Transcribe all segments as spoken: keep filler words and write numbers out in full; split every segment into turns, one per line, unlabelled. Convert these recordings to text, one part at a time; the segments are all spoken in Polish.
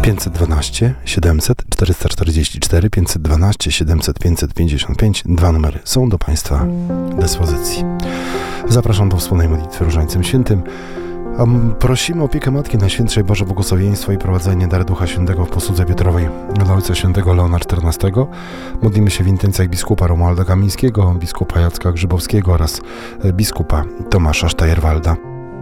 pięćset dwanaście siedemset czterysta czterdzieści cztery, pięćset dwanaście siedemset pięćset pięćdziesiąt pięć. Dwa numery są do Państwa dyspozycji. Zapraszam do wspólnej modlitwy Różańcem Świętym. Prosimy o opiekę Matki Najświętszej, Boże błogosławieństwo i prowadzenie dary Ducha Świętego w posłudze Piotrowej dla Ojca Świętego Leona czternastego. Modlimy się w intencjach biskupa Romualda Kamińskiego, biskupa Jacka Grzybowskiego oraz biskupa Tomasza Sztajerwalda.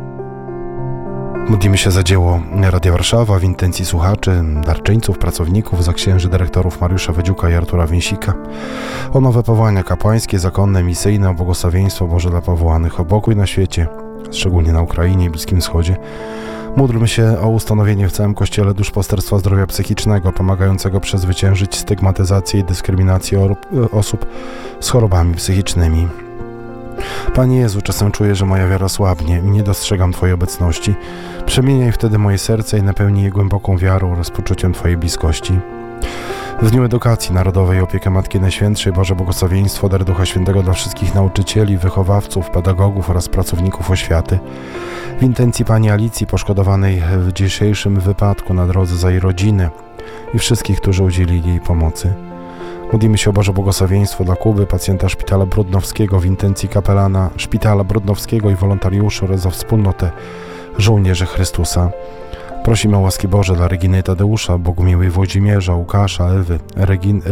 Modlimy się za dzieło Radia Warszawa w intencji słuchaczy, darczyńców, pracowników, za księży dyrektorów Mariusza Wedziuka i Artura Więsika, o nowe powołania kapłańskie, zakonne, misyjne, o błogosławieństwo Boże dla powołanych, o pokój na świecie, szczególnie na Ukrainie i Bliskim Wschodzie. Módlmy się o ustanowienie w całym Kościele duszpasterstwa zdrowia psychicznego, pomagającego przezwyciężyć stygmatyzację i dyskryminację osób z chorobami psychicznymi. Panie Jezu, czasem czuję, że moja wiara słabnie i nie dostrzegam Twojej obecności. Przemieniaj wtedy moje serce i napełnij je głęboką wiarą oraz poczuciem Twojej bliskości. W Dniu Edukacji Narodowej opiekę Matki Najświętszej, Boże błogosławieństwo, dar Ducha Świętego dla wszystkich nauczycieli, wychowawców, pedagogów oraz pracowników oświaty. W intencji Pani Alicji, poszkodowanej w dzisiejszym wypadku na drodze za jej rodzinę i wszystkich, którzy udzielili jej pomocy. Modlimy się o Boże błogosławieństwo dla Kuby, pacjenta Szpitala Brodnowskiego, w intencji kapelana Szpitala Brodnowskiego i wolontariuszy oraz za wspólnotę żołnierzy Chrystusa. Prosimy o łaski Boże dla Reginy Tadeusza, Bogumiłej Włodzimierza, Łukasza, Ewy, Regin,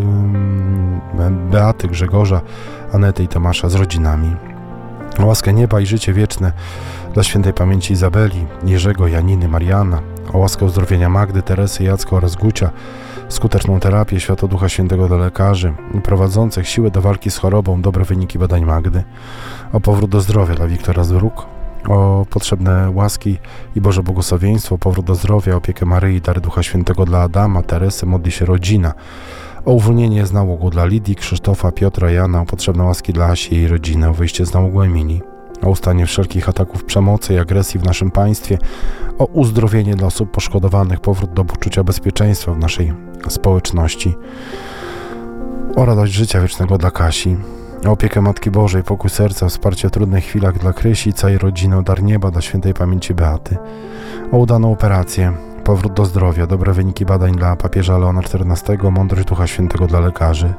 yy, Beaty, Grzegorza, Anety i Tomasza z rodzinami. O łaskę nieba i życie wieczne dla świętej pamięci Izabeli, Jerzego, Janiny, Mariana. O łaskę uzdrowienia Magdy, Teresy, Jacka oraz Gucia. Skuteczną terapię, światło Ducha Świętego dla lekarzy prowadzących siłę do walki z chorobą, dobre wyniki badań Magdy. O powrót do zdrowia dla Wiktora Zwróg. O potrzebne łaski i Boże błogosławieństwo, powrót do zdrowia, opiekę Maryi, dary Ducha Świętego dla Adama, Teresy, modli się rodzina. O uwolnienie z nałogu dla Lidii, Krzysztofa, Piotra, Jana, o potrzebne łaski dla Asi i jej rodziny, o wyjście z nałogu Emilii. O ustanie wszelkich ataków przemocy i agresji w naszym państwie, o uzdrowienie dla osób poszkodowanych, powrót do poczucia bezpieczeństwa w naszej społeczności, o radość życia wiecznego dla Kasi, o opiekę Matki Bożej, pokój serca, wsparcie w trudnych chwilach dla Krysi i całej rodziny, o dar nieba dla świętej pamięci Beaty, o udaną operację, powrót do zdrowia, dobre wyniki badań dla papieża Leona czternastego, mądrość Ducha Świętego dla lekarzy.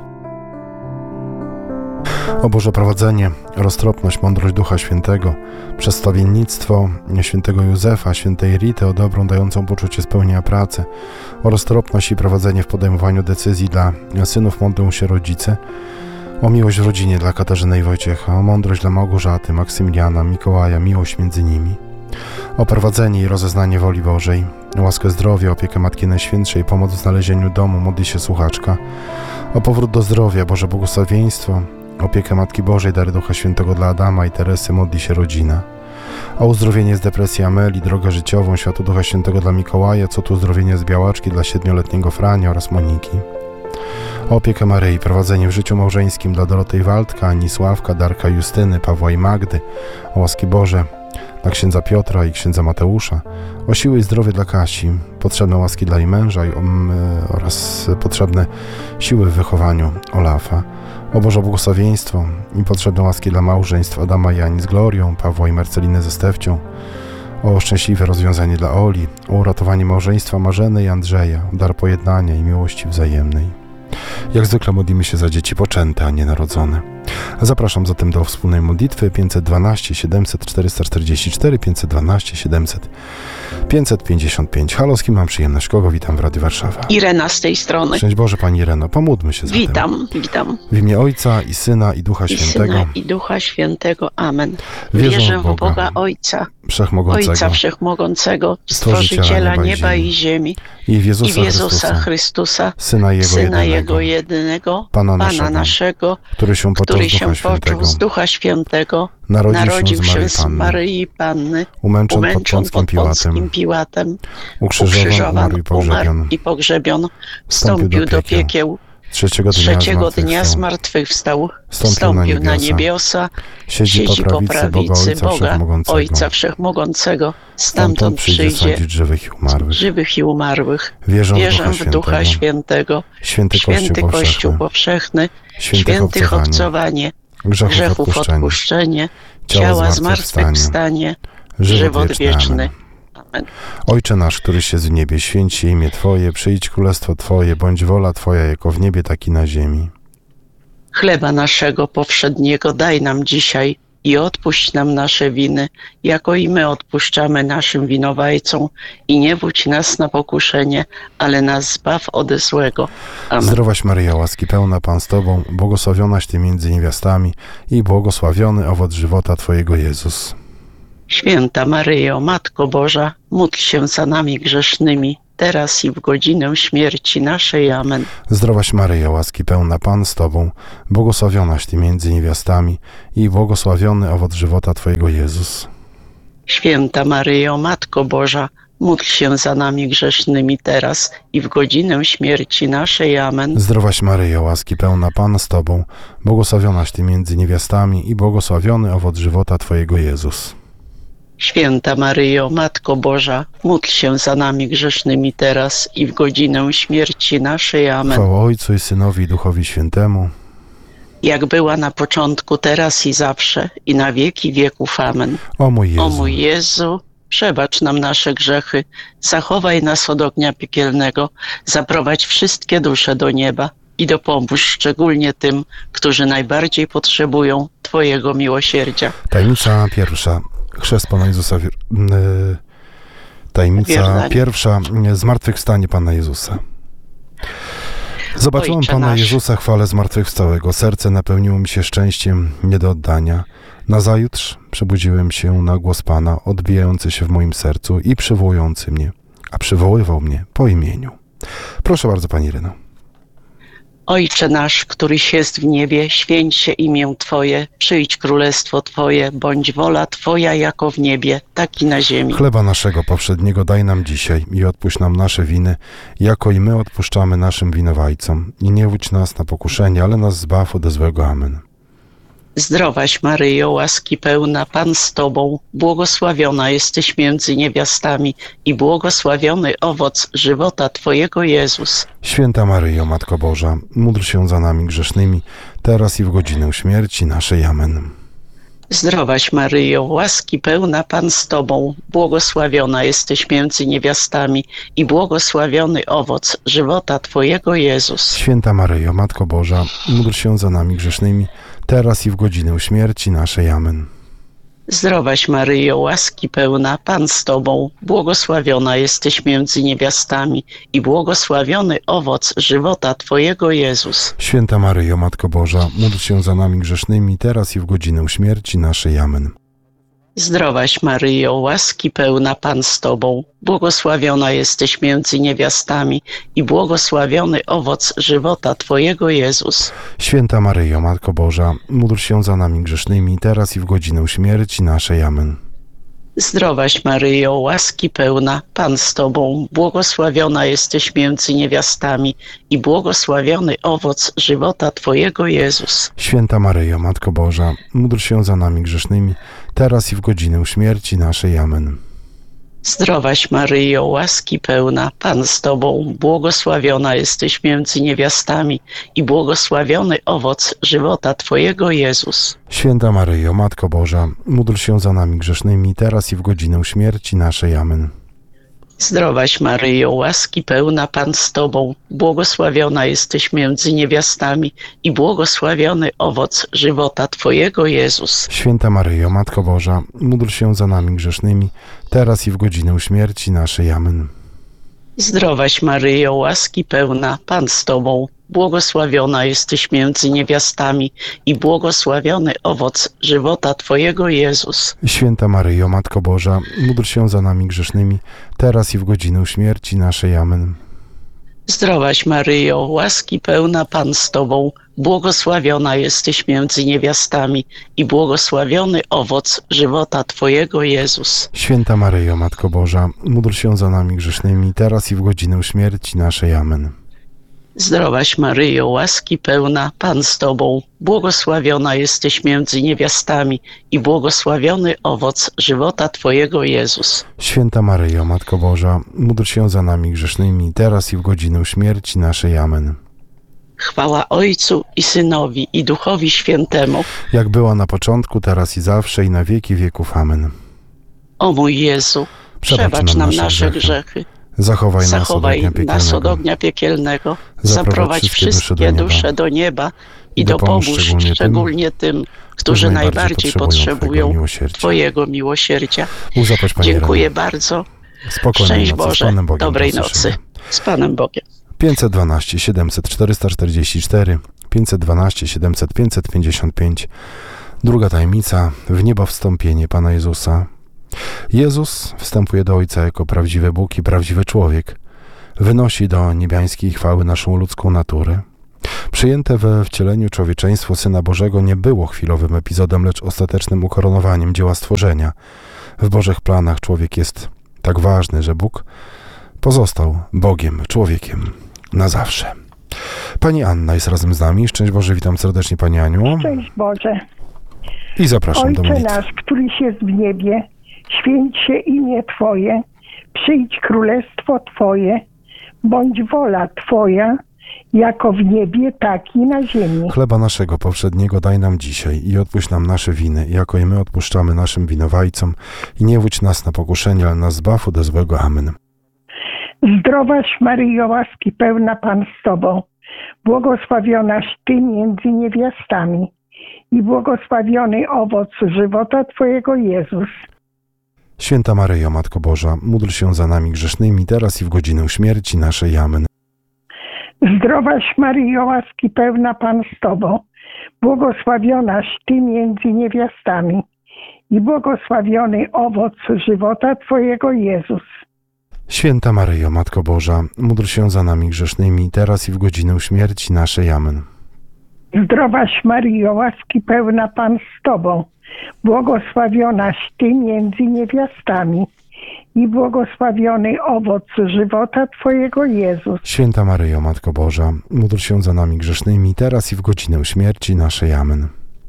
O Boże prowadzenie, roztropność, mądrość Ducha Świętego, przedstawiennictwo świętego Józefa, świętej Rity, o dobrą, dającą poczucie spełnienia pracy, o roztropność i prowadzenie w podejmowaniu decyzji dla synów, modlą się rodzice, o miłość w rodzinie dla Katarzyny i Wojciecha, o mądrość dla Małgorzaty, Maksymiliana, Mikołaja, miłość między nimi, o prowadzenie i rozeznanie woli Bożej, o łaskę zdrowia, opiekę Matki Najświętszej, pomoc w znalezieniu domu, modli się słuchaczka, o powrót do zdrowia, Boże błogosławieństwo, opiekę Matki Bożej, dary Ducha Świętego dla Adama i Teresy, modli się rodzina. O uzdrowienie z depresji Ameli, drogę życiową, światło Ducha Świętego dla Mikołaja, co tu uzdrowienie z białaczki dla siedmioletniego Frania oraz Moniki. O opiekę Maryi, prowadzenie w życiu małżeńskim dla Doroty i Waldka, Anisławka, Darka, Justyny, Pawła i Magdy. O łaski Boże dla księdza Piotra i księdza Mateusza. O siłę i zdrowie dla Kasi, potrzebne łaski dla jej męża i, um, oraz potrzebne siły w wychowaniu Olafa. O Boże błogosławieństwo i potrzebne łaski dla małżeństw Adama i Ani z Glorią, Pawła i Marceliny ze Stefcią. O szczęśliwe rozwiązanie dla Oli, o uratowanie małżeństwa Marzeny i Andrzeja, o dar pojednania i miłości wzajemnej. Jak zwykle modlimy się za dzieci poczęte, a nie narodzone. Zapraszam zatem do wspólnej modlitwy pięćset dwanaście siedemset czterysta czterdzieści cztery, pięćset dwanaście siedemset pięćset pięćdziesiąt pięć. Halo, z kim mam przyjemność? Kogo witam w Radiu Warszawa?
Irena z tej strony.
Szczęść Boże, Pani Ireno, pomódlmy się zatem.
Witam, witam.
W imię Ojca i Syna i Ducha
I
Świętego.
Syna i Ducha Świętego. Amen.
Wierzę,
Wierzę
w
w
Boga,
Boga Ojca,
Wszechmogącego,
Ojca Wszechmogącego,
Stworzyciela
Stworzyciela
nieba i
nieba
ziemi.
i ziemi,
i w Jezusa,
i w Jezusa
Chrystusa,
Chrystusa,
Syna Jego
Syna
jedynego,
Jego jedynego,
Pana
Pana
naszego,
naszego,
który się począł
który
z Ducha
się
Świętego,
począł z Ducha Świętego,
narodził,
narodził
się
się
z
z
Maryi Panny,
Maryi Panny,
umęczon,
umęczon
pod Pąckim
pod Pąckim
Piłatem,
Piłatem,
ukrzyżowan,
ukrzyżowan,
umarł i pogrzebion,
umarł i pogrzebion,
wstąpił
wstąpił
do
do
piekieł,
piekieł,
trzeciego dnia,
trzeciego dnia
zmartwychwstał,
zmartwychwstał,
wstąpił
wstąpił
na
na
niebiosa,
niebiosa,
siedzi,
siedzi
po prawicy Boga Ojca Wszechmogącego,
Ojca Wszechmogącego,
stamtąd
stamtąd
przyjdzie
przyjdzie
sądzić żywych i umarłych.
żywych i umarłych.
Wierzę,
Wierzę
w
w Ducha Świętego,
święty
święty
Kościół
Kościół
powszechny,
powszechny,
świętych
świętych
obcowanie,
obcowanie,
grzechów,
grzechów
odpuszczenie,
odpuszczenie,
ciała
ciała
zmartwychwstanie,
zmartwychwstanie,
żywot
żywot
wieczny.
wieczny.
Amen. Ojcze nasz, któryś jest w niebie, święć się imię Twoje, przyjdź królestwo Twoje, bądź wola Twoja jako w niebie, tak i na ziemi.
Chleba naszego powszedniego daj nam dzisiaj i odpuść nam nasze winy, jako i my odpuszczamy naszym winowajcom. I nie wódź nas na pokuszenie, ale nas zbaw ode złego. Amen.
Zdrowaś Maryjo, łaski pełna, Pan z Tobą, błogosławionaś Ty między niewiastami i błogosławiony owoc żywota Twojego, Jezus.
Święta Maryjo, Matko Boża, módl się za nami grzesznymi, teraz i w godzinę śmierci naszej. Amen.
Zdrowaś Maryjo, łaski pełna, Pan z Tobą, błogosławionaś Ty między niewiastami i błogosławiony owoc żywota Twojego, Jezus.
Święta Maryjo, Matko Boża, módl się za nami grzesznymi teraz i w godzinę śmierci naszej. Amen.
Zdrowaś Maryjo, łaski pełna, Pan z Tobą, błogosławionaś Ty między niewiastami i błogosławiony owoc żywota Twojego, Jezus.
Święta Maryjo, Matko Boża, módl się za nami grzesznymi teraz i w godzinę śmierci naszej. Amen.
Chwała Ojcu i Synowi i Duchowi Świętemu.
Jak była na początku, teraz i zawsze, i na wieki wieków. Amen.
O mój Jezu,
O mój Jezu, przebacz nam nasze grzechy, zachowaj nas od ognia piekielnego, zaprowadź wszystkie dusze do nieba i dopomóż szczególnie tym, którzy najbardziej potrzebują Twojego miłosierdzia.
tajemnica pierwsza. Chrzest Pana Jezusa. Yy, tajemnica
Wyznanie.
pierwsza. Zmartwychwstanie Pana Jezusa. Zobaczyłem
Ojcze
Pana
nasz.
Jezusa, chwale zmartwychwstałego. Serce napełniło mi się szczęściem nie do oddania. Nazajutrz przebudziłem się na głos Pana, odbijający się w moim sercu i przywołujący mnie, a przywoływał mnie po imieniu. Proszę bardzo, Pani Iryno.
Ojcze nasz, któryś jest w niebie, święć się imię Twoje, przyjdź królestwo Twoje, bądź wola Twoja jako w niebie, tak i na ziemi.
Chleba naszego powszedniego daj nam dzisiaj i odpuść nam nasze winy, jako i my odpuszczamy naszym winowajcom. I nie wódź nas na pokuszenie, ale nas zbaw ode złego. Amen.
Zdrowaś Maryjo, łaski pełna, Pan z Tobą, błogosławiona jesteś między niewiastami i błogosławiony owoc żywota Twojego, Jezus.
Święta Maryjo, Matko Boża, módl się za nami grzesznymi, teraz i w godzinę śmierci naszej. Amen.
Zdrowaś Maryjo, łaski pełna, Pan z Tobą, błogosławiona jesteś między niewiastami i błogosławiony owoc żywota Twojego, Jezus.
Święta Maryjo, Matko Boża, módl się za nami grzesznymi, teraz i w godzinę śmierci naszej. Amen.
Zdrowaś Maryjo, łaski pełna, Pan z Tobą, błogosławiona jesteś między niewiastami i błogosławiony owoc żywota Twojego, Jezus.
Święta Maryjo, Matko Boża, módl się za nami grzesznymi, teraz i w godzinę śmierci naszej. Amen.
Zdrowaś Maryjo, łaski pełna, Pan z Tobą, błogosławiona jesteś między niewiastami i błogosławiony owoc żywota Twojego, Jezus.
Święta Maryjo, Matko Boża, módl się za nami grzesznymi, teraz i w godzinę śmierci naszej. Amen.
Zdrowaś Maryjo, łaski pełna, Pan z Tobą, błogosławiona jesteś między niewiastami i błogosławiony owoc żywota Twojego, Jezus.
Święta Maryjo, Matko Boża, módl się za nami grzesznymi, teraz i w godzinę śmierci naszej. Amen.
Zdrowaś Maryjo, łaski pełna, Pan z Tobą, błogosławiona jesteś między niewiastami i błogosławiony owoc żywota Twojego, Jezus.
Święta Maryjo, Matko Boża, módl się za nami grzesznymi, teraz i w godzinę śmierci naszej. Amen.
Zdrowaś Maryjo, łaski pełna, Pan z Tobą, błogosławiona jesteś między niewiastami i błogosławiony owoc żywota Twojego, Jezus.
Święta Maryjo, Matko Boża, módl się za nami grzesznymi, teraz i w godzinę śmierci naszej. Amen.
Zdrowaś Maryjo, łaski pełna, Pan z Tobą, błogosławiona jesteś między niewiastami i błogosławiony owoc żywota Twojego, Jezus.
Święta Maryjo, Matko Boża, módl się za nami grzesznymi, teraz i w godzinę śmierci naszej. Amen.
Zdrowaś Maryjo, łaski pełna, Pan z Tobą, błogosławiona jesteś między niewiastami i błogosławiony owoc żywota Twojego, Jezus.
Święta Maryjo, Matko Boża, módl się za nami grzesznymi, teraz i w godzinę śmierci naszej. Amen.
Zdrowaś Maryjo, łaski pełna, Pan z Tobą, błogosławiona jesteś między niewiastami i błogosławiony owoc żywota Twojego, Jezus.
Święta Maryjo, Matko Boża, módl się za nami grzesznymi, teraz i w godzinę śmierci naszej. Amen.
Chwała Ojcu i Synowi i Duchowi Świętemu.
Jak była na początku, teraz i zawsze i na wieki wieków. Amen.
O mój Jezu, Przebacz nam nasze grzechy.
Zachowaj,
Zachowaj nas od
ognia
ognia piekielnego.
Zaprowadź
Zaprowadź wszystkie dusze do nieba i dopomóż szczególnie, szczególnie tym, którzy najbardziej potrzebują Twojego miłosierdzia.
Bóg zapłać, Panie
Dziękuję
Rany.
bardzo.
Spokojnej
Szczęść
nocy, z
Boże.
Panem Bogiem.
Dobrej
Do
nocy.
usłyszenia.
Z Panem Bogiem.
pięćset dwanaście siedemset czterysta czterdzieści cztery, pięćset dwanaście siedemset pięćset pięćdziesiąt pięć. Druga tajemnica, w niebo wstąpienie Pana Jezusa. Jezus wstępuje do Ojca jako prawdziwy Bóg i prawdziwy człowiek. Wynosi do niebiańskiej chwały naszą ludzką naturę. Przyjęte we wcieleniu człowieczeństwo Syna Bożego nie było chwilowym epizodem, lecz ostatecznym ukoronowaniem dzieła stworzenia. W Bożych planach człowiek jest tak ważny, że Bóg pozostał Bogiem, człowiekiem na zawsze. Pani Anna jest razem z nami. Szczęść Boże, witam serdecznie Pani Aniu.
Szczęść Boże.
I zapraszam do
Ojcze
modlitwy.
nasz, któryś jest w niebie, święć się imię Twoje, przyjdź królestwo Twoje, bądź wola Twoja, jako w niebie, tak i na ziemi.
Chleba naszego powszedniego daj nam dzisiaj i odpuść nam nasze winy, jako i my odpuszczamy naszym winowajcom. I nie wódź nas na pokuszenie, ale nas zbaw ode złego. Amen.
Zdrowaś Maryjo, łaski pełna Pan z Tobą, błogosławionaś Ty między niewiastami i błogosławiony owoc żywota Twojego Jezus.
Święta Maryjo, Matko Boża, módl się za nami grzesznymi, teraz i w godzinę śmierci naszej. Amen.
Zdrowaś Maryjo, łaski pełna Pan z Tobą, błogosławionaś Ty między niewiastami i błogosławiony owoc żywota Twojego Jezus.
Święta Maryjo, Matko Boża, módl się za nami grzesznymi, teraz i w godzinę śmierci naszej. Amen.
Zdrowaś Maryjo, łaski pełna Pan z Tobą, błogosławionaś Ty między niewiastami i błogosławiony owoc żywota Twojego Jezus.
Święta Maryjo, Matko Boża, módl się za nami grzesznymi, teraz i w godzinę śmierci naszej. Amen.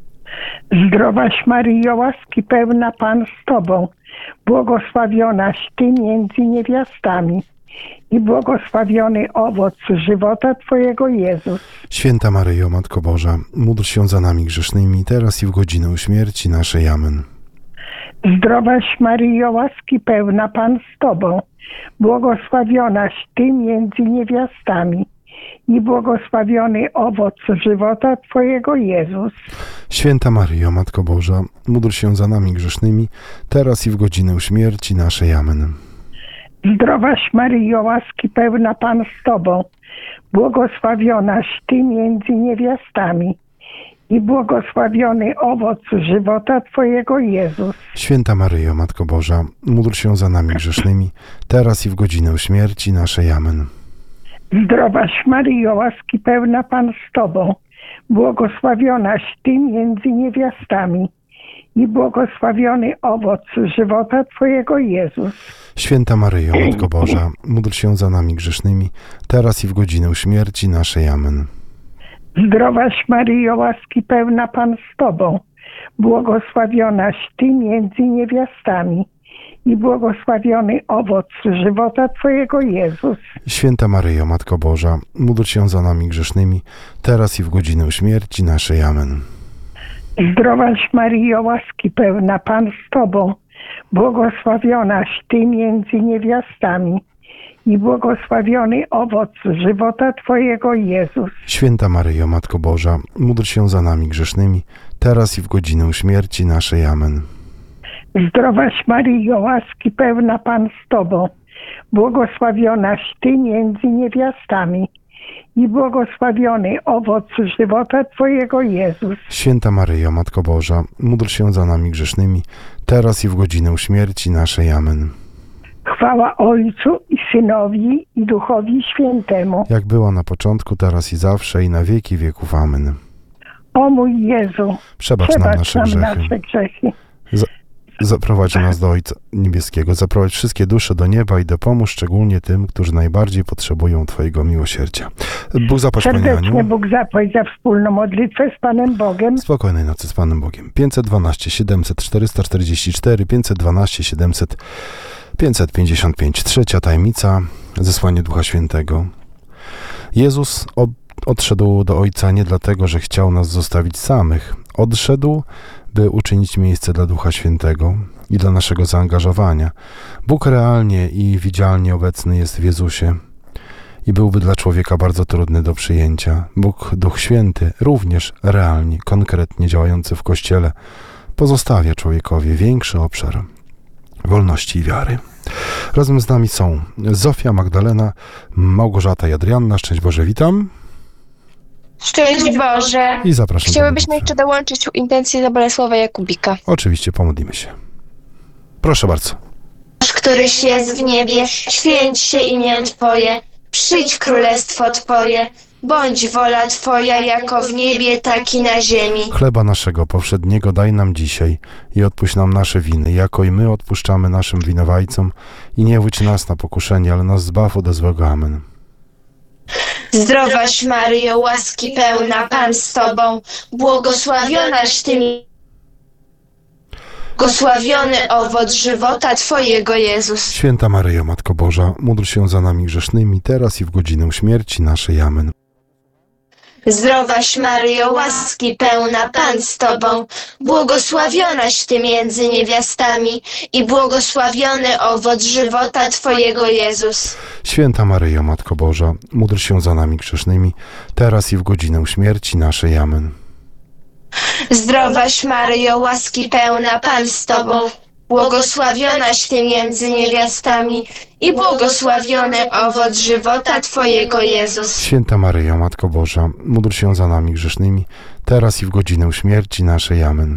Zdrowaś Maryjo, łaski pełna Pan z Tobą, błogosławionaś Ty między niewiastami i błogosławiony owoc żywota Twojego Jezus.
Święta Maryjo, Matko Boża, módl się za nami grzesznymi, teraz i w godzinę śmierci naszej. Amen.
Zdrowaś Maryjo, łaski pełna Pan z Tobą, błogosławionaś Ty między niewiastami i błogosławiony owoc żywota Twojego Jezus.
Święta Maryjo, Matko Boża, módl się za nami grzesznymi, teraz i w godzinę śmierci naszej. Amen.
Zdrowaś Maryjo, łaski pełna Pan z Tobą, błogosławionaś Ty między niewiastami i błogosławiony owoc żywota Twojego Jezus.
Święta Maryjo, Matko Boża, módl się za nami grzesznymi, teraz i w godzinę śmierci naszej. Amen.
Zdrowaś Maryjo, łaski pełna Pan z Tobą, błogosławionaś Ty między niewiastami i błogosławiony owoc żywota Twojego Jezus.
Święta Maryjo, Matko Boża, módl się za nami grzesznymi, teraz i w godzinę śmierci naszej. Amen.
Zdrowaś Maryjo, łaski pełna Pan z Tobą, błogosławionaś Ty między niewiastami i błogosławiony owoc żywota Twojego Jezus.
Święta Maryjo, Matko Boża, módl się za nami grzesznymi, teraz i w godzinę śmierci naszej. Amen.
Zdrowaś Maryjo, łaski pełna Pan z Tobą, błogosławionaś Ty między niewiastami i błogosławiony owoc żywota Twojego Jezus.
Święta Maryjo, Matko Boża, módl się za nami grzesznymi, teraz i w godzinę śmierci naszej. Amen.
Zdrowaś Maryjo, łaski pełna Pan z Tobą, błogosławionaś Ty między niewiastami i błogosławiony owoc żywota Twojego Jezus.
Święta Maryjo, Matko Boża, módl się za nami grzesznymi, teraz i w godzinę śmierci naszej. Amen.
Chwała Ojcu i Synowi i Duchowi Świętemu.
Jak była na początku, teraz i zawsze, i na wieki wieków. Amen.
O mój Jezu,
Przebacz nam
przebacz
nasze
nam
grzechy.
nasze grzechy.
Za- Zaprowadź nas do Ojca Niebieskiego, zaprowadź wszystkie dusze do nieba i dopomóż szczególnie tym, którzy najbardziej potrzebują Twojego miłosierdzia. Bóg zapłać, Pani
Serdecznie
Aniu.
Bóg zapłać za wspólną modlitwę z Panem Bogiem.
Spokojnej nocy z Panem Bogiem. pięćset dwanaście siedemset czterysta czterdzieści cztery, pięćset dwanaście siedemset pięćset pięćdziesiąt pięć. Trzecia tajemnica, zesłanie Ducha Świętego. Jezus od, odszedł do Ojca nie dlatego, że chciał nas zostawić samych. Odszedł, by uczynić miejsce dla Ducha Świętego i dla naszego zaangażowania. Bóg realnie i widzialnie obecny jest w Jezusie i byłby dla człowieka bardzo trudny do przyjęcia. Bóg, Duch Święty, również realnie, konkretnie działający w Kościele, pozostawia człowiekowi większy obszar wolności i wiary. Razem z nami są Zofia, Magdalena, Małgorzata i Adrianna. Szczęść Boże, witam.
Szczęść Boże.
I zapraszam.
Chciałybyśmy jeszcze dołączyć intencję za Bolesława Jakubika.
Oczywiście, pomodlimy się. Proszę bardzo.
Nasz, któryś jest w niebie, święć się imię Twoje, przyjdź królestwo Twoje, bądź wola Twoja jako w niebie, tak i na ziemi.
Chleba naszego powszedniego daj nam dzisiaj i odpuść nam nasze winy, jako i my odpuszczamy naszym winowajcom i nie wódź nas na pokuszenie, ale nas zbaw ode złego. Amen.
Zdrowaś Maryjo, łaski pełna, Pan z Tobą, błogosławionaś Ty, błogosławiony owoc żywota Twojego, Jezus.
Święta Maryjo, Matko Boża, módl się za nami grzesznymi, teraz i w godzinę śmierci naszej. Amen.
Zdrowaś Maryjo, łaski pełna, Pan z Tobą, błogosławionaś Ty między niewiastami i błogosławiony owoc żywota Twojego, Jezus.
Święta Maryjo, Matko Boża, módl się za nami grzesznymi, teraz i w godzinę śmierci naszej. Amen.
Zdrowaś Maryjo, łaski pełna, Pan z Tobą, błogosławionaś Ty między niewiastami i błogosławiony owoc żywota Twojego, Jezus.
Święta Maryjo, Matko Boża, módl się za nami grzesznymi, teraz i w godzinę śmierci naszej. Amen.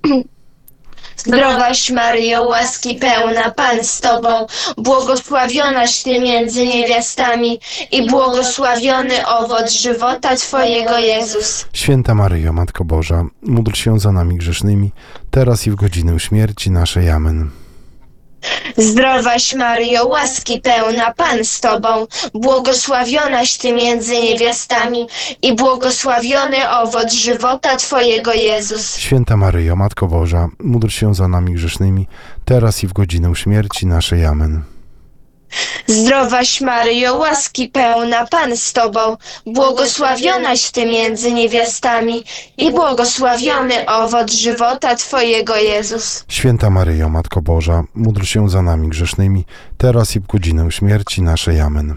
Zdrowaś Maryjo, łaski pełna, Pan z Tobą, błogosławionaś Ty między niewiastami i błogosławiony owoc żywota Twojego, Jezus.
Święta Maryjo, Matko Boża, módl się za nami grzesznymi, teraz i w godzinę śmierci naszej. Amen.
Zdrowaś Maryjo, łaski pełna, Pan z Tobą, błogosławionaś Ty między niewiastami i błogosławiony owoc żywota Twojego, Jezus.
Święta Maryjo, Matko Boża, módl się za nami grzesznymi, teraz i w godzinę śmierci naszej. Amen.
Zdrowaś Maryjo, łaski pełna, Pan z Tobą, błogosławionaś Ty między niewiastami i błogosławiony owoc żywota Twojego, Jezus.
Święta Maryjo, Matko Boża, módl się za nami grzesznymi, teraz i w godzinę śmierci naszej. Amen.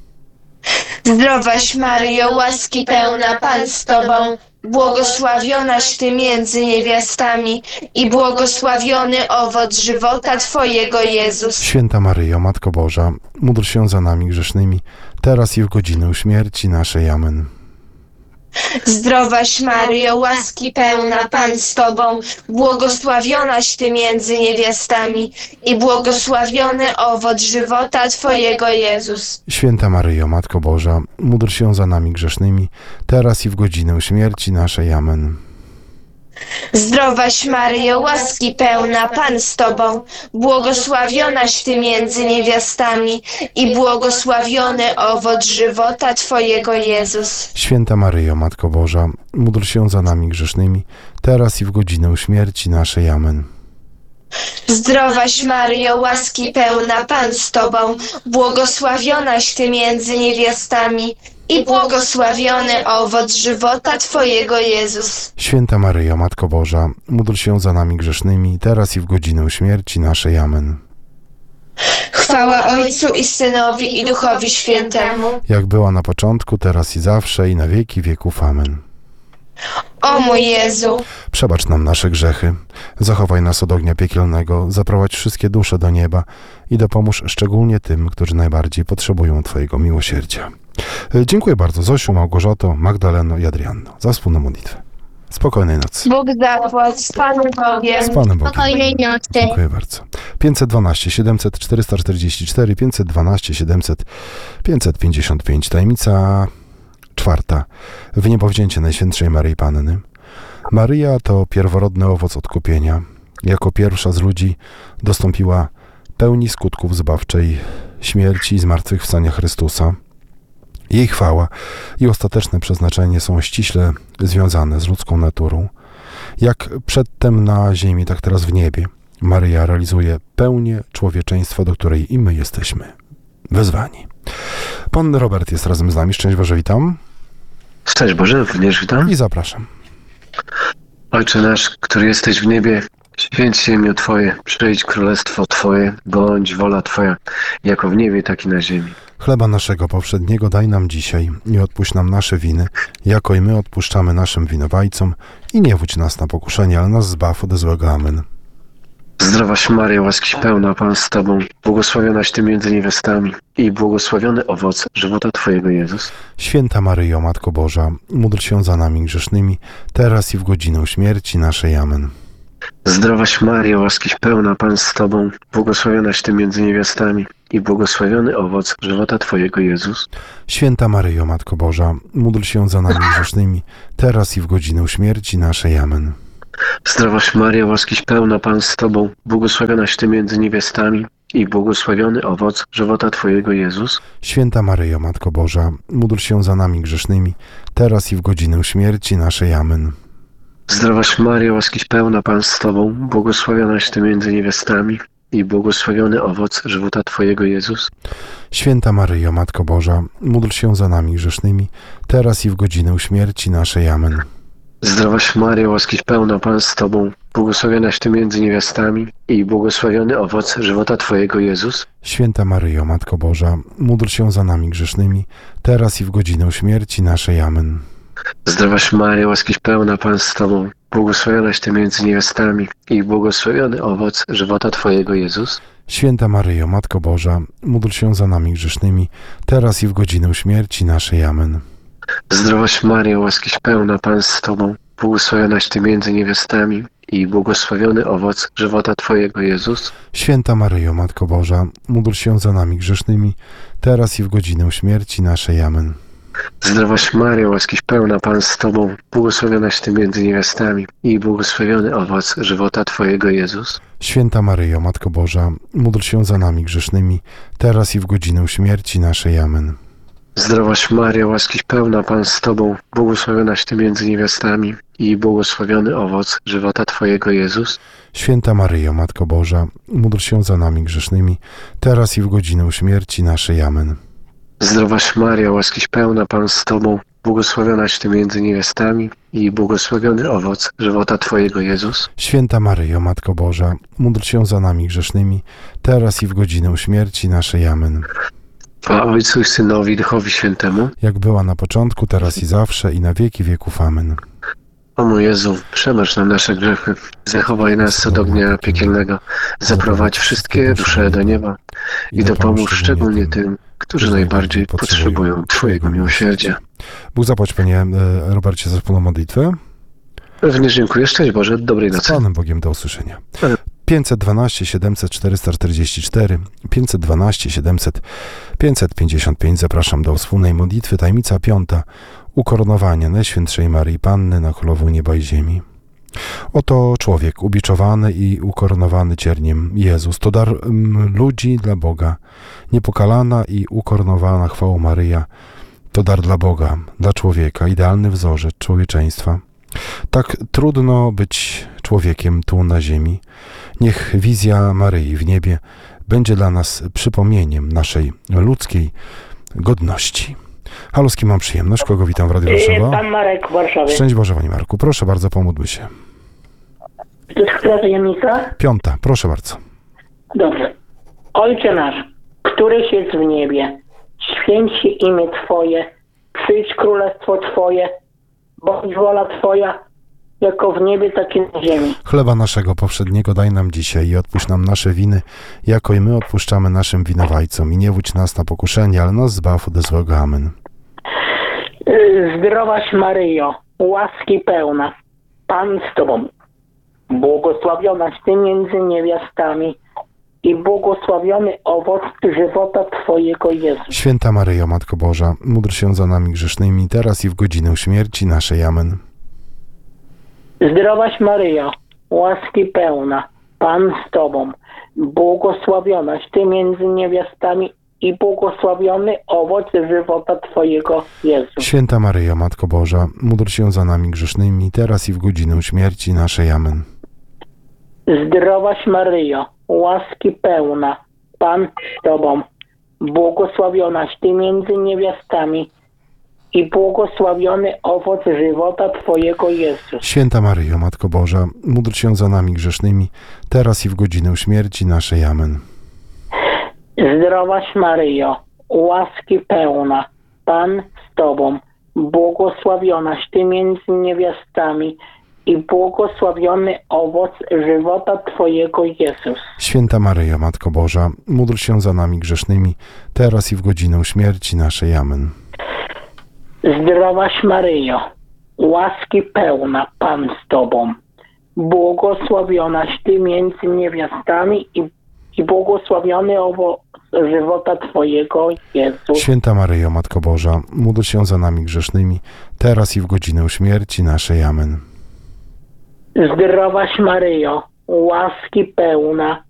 Zdrowaś Maryjo, łaski pełna, Pan z Tobą, błogosławionaś Ty między niewiastami i błogosławiony owoc żywota Twojego, Jezus.
Święta Maryjo, Matko Boża, módl się za nami grzesznymi, teraz i w godzinę śmierci naszej. Amen.
Zdrowaś Maryjo, łaski pełna, Pan z Tobą, błogosławionaś Ty między niewiastami i błogosławiony owoc żywota Twojego, Jezus.
Święta Maryjo, Matko Boża, módl się za nami grzesznymi, teraz i w godzinę śmierci naszej. Amen.
Zdrowaś Maryjo, łaski pełna, Pan z Tobą, błogosławionaś Ty między niewiastami i błogosławiony owoc żywota Twojego, Jezus.
Święta Maryjo, Matko Boża, módl się za nami grzesznymi, teraz i w godzinę śmierci naszej. Amen.
Zdrowaś Maryjo, łaski pełna, Pan z Tobą, błogosławionaś Ty między niewiastami i błogosławiony owoc żywota Twojego, Jezus.
Święta Maryjo, Matko Boża, módl się za nami grzesznymi, teraz i w godzinę śmierci naszej. Amen.
Chwała Ojcu i Synowi i Duchowi Świętemu.
Jak była na początku, teraz i zawsze, i na wieki wieków. Amen.
O mój Jezu,
Przebacz nam nasze grzechy, zachowaj nas od ognia piekielnego, zaprowadź wszystkie dusze do nieba i dopomóż szczególnie tym, którzy najbardziej potrzebują Twojego miłosierdzia. Dziękuję bardzo Zosiu, Małgorzato, Magdaleno i Adrianno za wspólną modlitwę. Spokojnej nocy.
Bóg zapłać z Panem Bogiem.
Z Panem Bogiem.
Spokojnej nocy.
Dziękuję bardzo. pięćset dwanaście siedemset czterysta czterdzieści cztery, pięćset dwanaście siedemset pięćset pięćdziesiąt pięć. Tajemnica czwarta. Wyniebowzięcie Najświętszej Maryi Panny. Maryja to pierworodny owoc odkupienia. Jako pierwsza z ludzi dostąpiła pełni skutków zbawczej śmierci i zmartwychwstania Chrystusa. Jej chwała i ostateczne przeznaczenie są ściśle związane z ludzką naturą. Jak przedtem na ziemi, tak teraz w niebie. Maryja realizuje pełnię człowieczeństwa, do której i my jesteśmy wezwani. Pan Robert jest razem z nami. Szczęść Boże, witam.
Szczęść Boże, również witam.
I zapraszam.
Ojcze nasz, który jesteś w niebie, święć się imię Twoje, przyjdź królestwo Twoje, bądź wola Twoja, jako w niebie, tak i na ziemi.
Chleba naszego powszedniego daj nam dzisiaj i odpuść nam nasze winy, jako i my odpuszczamy naszym winowajcom. I nie wódź nas na pokuszenie, ale nas zbaw od złego. Amen.
Zdrowaś Maryjo, łaski pełna, Pan z Tobą, błogosławionaś Ty między niewiastami i błogosławiony owoc żywota Twojego, Jezus.
Święta Maryjo, Matko Boża, módl się za nami grzesznymi, teraz i w godzinę śmierci naszej. Amen.
Zdrowaś Maryjo, łaskiś pełna, Pan z Tobą, błogosławionaś Ty między niewiastami i błogosławiony owoc żywota Twojego, Jezus.
Święta Maryjo, Matko Boża, módl się za nami grzesznymi, teraz i w godzinę śmierci naszej. Amen.
Zdrowaś Maryjo, łaskiś pełna, Pan z Tobą, błogosławionaś Ty między niewiastami i błogosławiony owoc żywota Twojego, Jezus.
Święta Maryjo, Matko Boża, módl się za nami grzesznymi, teraz i w godzinę śmierci naszej. Amen.
Zdrowaś Maryjo, łaskiś pełna, Pan z Tobą, błogosławionaś Ty między niewiastami i błogosławiony owoc żywota Twojego, Jezus.
Święta Maryjo, Matko Boża, módl się za nami grzesznymi, teraz i w godzinę śmierci naszej. Amen.
Zdrowaś Maryjo, łaskiś pełna, Pan z Tobą, błogosławionaś Ty między niewiastami i błogosławiony owoc żywota Twojego, Jezus.
Święta Maryjo, Matko Boża, módl się za nami grzesznymi, teraz i w godzinę śmierci naszej. Amen.
Zdrowaś Maryjo, łaskiś pełna, Pan z Tobą, błogosławionaś Ty między niewiastami i błogosławiony owoc żywota Twojego, Jezus.
Święta Maryjo, Matko Boża, módl się za nami grzesznymi, teraz i w godzinę śmierci naszej. Amen.
Zdrowaś Maryjo, łaskiś pełna, Pan z Tobą, błogosławionaś Ty między niewiastami i błogosławiony owoc żywota Twojego, Jezus.
Święta Maryjo, Matko Boża, módl się za nami grzesznymi, teraz i w godzinę śmierci naszej. Amen.
Zdrowaś Maryjo, łaskiś pełna, Pan z Tobą, błogosławionaś Ty między niewiastami i błogosławiony owoc żywota Twojego, Jezus.
Święta Maryjo, Matko Boża, módl się za nami grzesznymi, teraz i w godzinę śmierci naszej. Amen.
Zdrowaś Maryjo, łaskiś pełna, Pan z Tobą, błogosławionaś Ty między niewiastami i błogosławiony owoc żywota Twojego, Jezus.
Święta Maryjo, Matko Boża, módl się za nami grzesznymi, teraz i w godzinę śmierci naszej. Amen.
Zdrowaś Maryjo, łaskiś pełna, Pan z Tobą, błogosławionaś Ty między niewiastami i błogosławiony owoc żywota Twojego, Jezus.
Święta Maryjo, Matko Boża, módl się za nami grzesznymi, teraz i w godzinę śmierci naszej. Amen.
Chwała Ojcu i Synowi i Duchowi Świętemu.
Jak była na początku, teraz i zawsze, i na wieki wieków. Amen.
O mój Jezu, przebacz nam nasze grzechy, zachowaj nas od ognia piekielnego, zaprowadź wszystkie dusze do nieba i dopomóż szczególnie tym, którzy najbardziej potrzebują Twojego miłosierdzia.
Bóg zapłać, Panie e, Robercie, za wspólną modlitwę.
Również dziękuję. Szczęść Boże, dobrej
Z
nocy.
Panem Bogiem, do usłyszenia. pięćset dwanaście siedemset czterysta czterdzieści cztery, pięćset dwanaście siedemset pięćset pięćdziesiąt pięć. Zapraszam do wspólnej modlitwy. Tajemnica piąta. Ukoronowanie Najświętszej Maryi Panny na Królową Nieba i Ziemi. Oto człowiek ubiczowany i ukoronowany cierniem Jezus. To dar mm, ludzi dla Boga. Niepokalana i ukoronowana chwałą Maryja to dar dla Boga, dla człowieka, idealny wzorzec człowieczeństwa. Tak trudno być człowiekiem tu na ziemi. Niech wizja Maryi w niebie będzie dla nas przypomnieniem naszej ludzkiej godności. Halo, z kim mam przyjemność? Kogo witam w Radiu Warszawa?
Pan Marek w Warszawie.
Szczęść Boże, Panie Marku. Proszę bardzo, pomódlmy się.
To jest która tajemnica?
Piąta, proszę bardzo.
Dobrze. Ojcze nasz, któryś jest w niebie, święć się imię Twoje, przyjdź królestwo Twoje, bądź wola Twoja, jako w niebie, tak i na ziemi.
Chleba naszego powszedniego daj nam dzisiaj i odpuść nam nasze winy, jako i my odpuszczamy naszym winowajcom. I nie wódź nas na pokuszenie, ale nas zbaw od złego. Amen.
Zdrowaś Maryjo, łaski pełna, Pan z Tobą, błogosławionaś Ty między niewiastami i błogosławiony owoc żywota Twojego, Jezus.
Święta Maryjo, Matko Boża, módl się za nami grzesznymi, teraz i w godzinę śmierci naszej. Amen.
Zdrowaś Maryjo, łaski pełna, Pan z Tobą, błogosławionaś Ty między niewiastami i błogosławiony owoc żywota Twojego, Jezus.
Święta Maryjo, Matko Boża, módl się za nami grzesznymi, teraz i w godzinę śmierci naszej. Amen.
Zdrowaś Maryjo, łaski pełna, Pan z Tobą, błogosławionaś Ty między niewiastami i błogosławiony owoc żywota Twojego, Jezus.
Święta Maryjo, Matko Boża, módl się za nami grzesznymi, teraz i w godzinę śmierci naszej. Amen.
Zdrowaś Maryjo, łaski pełna, Pan z Tobą, błogosławionaś Ty między niewiastami i błogosławiony owoc żywota Twojego, Jezus.
Święta Maryjo, Matko Boża, módl się za nami grzesznymi, teraz i w godzinę śmierci naszej. Amen.
Zdrowaś Maryjo, łaski pełna, Pan z Tobą, błogosławionaś Ty między niewiastami i, i błogosławiony owoc żywota Twojego, Jezus.
Święta Maryjo, Matko Boża, módl się za nami grzesznymi, teraz i w godzinę śmierci naszej. Amen.
Zdrowaś Maryjo, łaski pełna,